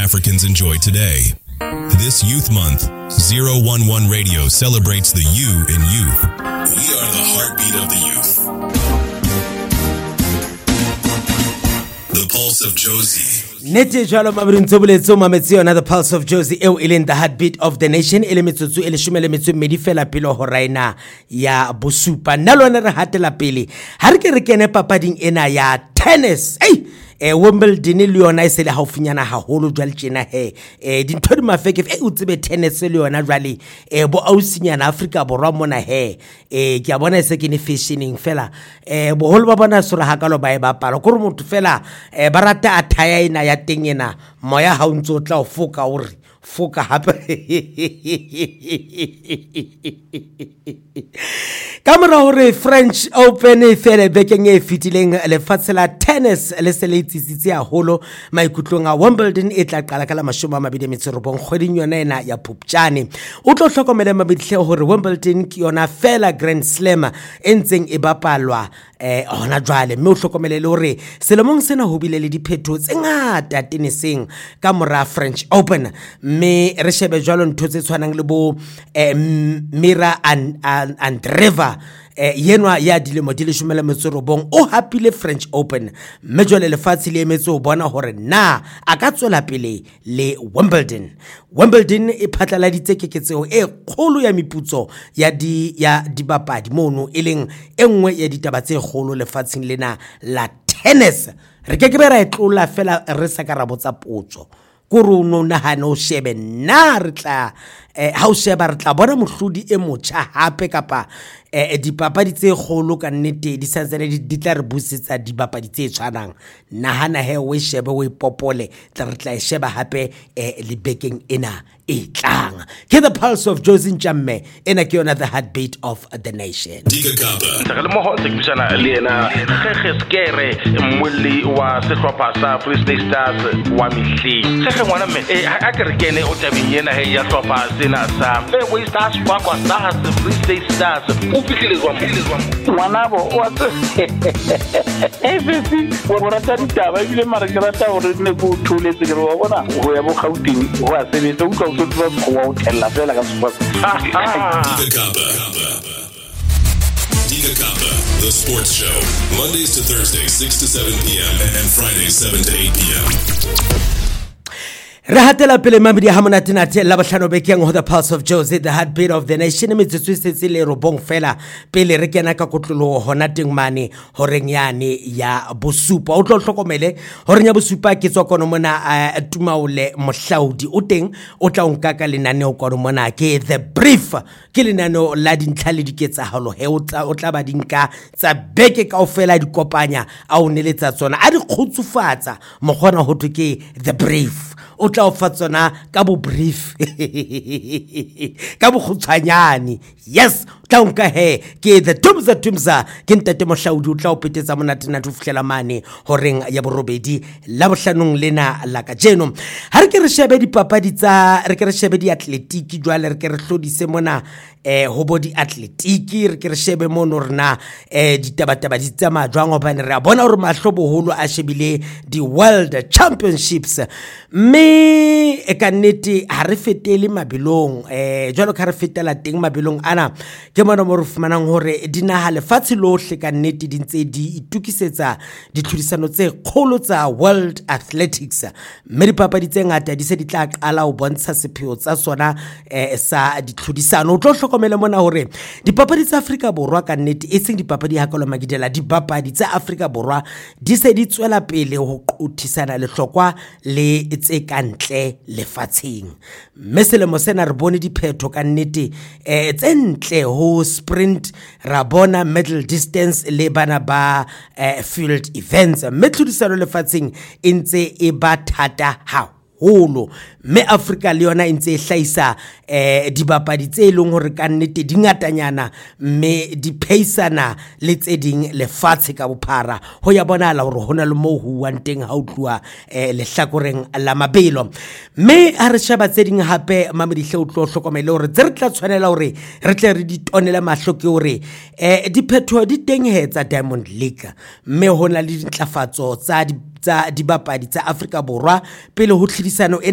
Africans enjoy today. This Youth Month, 011 Radio celebrates the you in youth. We are the heartbeat of the youth. The Pulse of Josie. Nete jalo mabrinto boletso mametsi yona The Pulse of Josie eo ileng the heartbeat of the nation ele metsotso ele 12 fela pele ho raina ya bosupa nna lona re hatela pele ha re ke re kene papading ena ya tennis Wimbledon le yona se le haufinyana haholo jwale tjena dintho di mafeke o tsebe tennis le yona jwale bo ausinyana Afrika borwa mona ke a bona se ke ne fashioning fela boholo ba bona sura hakalo ba e bapala go re motho fela ba rata athaya ina ya teng ena moya ha o ntse o tla o foka o re foka hape Kamera hore French Open fele bekeng e fitileng lefatshe la tennis le se le tsitsitse haholo maikutlong a Wimbledon e tla qala ka la 29 kgweding yona ena ya Phupjane o tlo hlokomela mabitle hore Wimbledon ke yona fela Grand Slam entseng e bapalwa hona jwale mme o hlokomele le hore selemong sena ho bile le diphetho tse ngata tenniseng ka mora French Open mme re shebe jwalo ntho tse tshwanang le bo Mira Andreeva yenwa ya dilemo di 19 o hapile French Open mme jwale lefatshe le emetse ho bona hore na a ka tswela pele le Wimbledon e phatlaladitse keketseho e kgolo ya meputso ya dibapadi mono e leng enngwe ya ditaba tse kgolo lefatsheng lena la tennis re ke be ra etlola fela re sa ka ra botsa potso kuru no nahana o shebe na re tla ha o sheba re tla bona mohlodi e motjha hape kapa dipapadi tse kgolo ka nnete di santsane di tla re busetsa dibapadi tse tshwanang nahana we shebe we popole re tla sheba hape le bekeng ena e tlang ke The Pulse of Josie Njamme ena ke yona the heartbeat of the nation Dika Kapa le mo hotse bishana le ena skere mmuli wa sehlopha sa Free State Stars wa mihli se ngwana me a ke re kene o tabeng yena ya hlopha sena sa we Stars kwa Stars Free State Stars o fihlile jwa ngwana bo wa se wa rata ditaba ile mara ke rata hore ne go thuletse ke wa bona go ya bo Gauteng go a sebetsa o tla go tella fela ka sport Dika Kapa, the sports show, Mondays to Thursdays 6 to 7 p.m. and Fridays 7 to 8 p.m. Re hatela pele mabidi ha monate na la bohlano bekeng ho The Pulse of Josie the heartbeat of the nation metsotso se le robong fela pele re kena ka kotlolo hona teng mane horeng yane ya bosupa o tlo hlokomele horeng ya bosupa ke tswa kono mona Tumaole Mohlaudi o teng o tla nka ka lenaneo kono mona ke the brief ke lenaneo la dintlha le diketsahalo o tla ba dinka tsa beke kaofela di kopanya a o neletsa tsona a di khutsufatsa mo gona ho ke the brief o tla o fatsona ka bo brief ka bo khutshwanyane yes tla nka ke the tumza ke ntate Mohlaudi o tla o petetsa monate na tufhlela mane horeng ya borobedi la bohlanong lena la ka jeno ha re ke re shebe dipapadi tsa re ke re shebe di athletic jwale re ke re hlodise mona ho bo di athletic re ke re shebe mono rena ditaba di tsama jwang hobane re a bona hore mahloboholo a shebile di world championships me ka nnete ha re fetele mabelong jwalo ka re fetela teng mabelong ana ke mona mo re fumanang hore dinaha lefatshe lohle ka nnete di ntse di itukisetsa ditlhodisano tse kgolo tsa world athletics mme dipapadi tse ngata di se di tla qala ho bontsha sepheo tsa sona sa ditlhodisano o tlo hlokomela mona hore dipapadi tsa Afrika Borwa ka nnete e seng dipapadi ha kalo magidela dipapadi tsa Afrika Borwa di se di tswela pele ho qothisana lehlokwa le tse kantle lefatsheng mme selemo sena re bone diphetho ka nnete tse ntle ho sprint ra bona middle distance le bana ba field events mme tlhodisano lefatsheng e ntse e ba thata haholo mme Africa le yona ntse e hlaisa dibapadi tse leng hore ka nnete di ngatanyana mme di pheisana le tse ding lefatshe ka bophara ho ya bonala hore hona le mo huwang teng ha o tluwa lehlakoreng la mabelo mme ha re sheba tse ding hape mamedihle o tlo hlokomela hore tse re tla tshwanela hore re tle re di tonela mahlo ke hore diphetho di teng tsa Diamond League mme hona le dintlafatso tsa dibapadi tsa Afrika Borwa pele ho tlhodisano